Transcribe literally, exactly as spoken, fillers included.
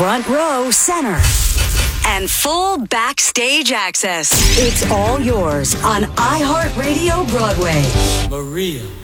front row center, and full backstage access. It's all yours on iHeartRadio Broadway. Maria.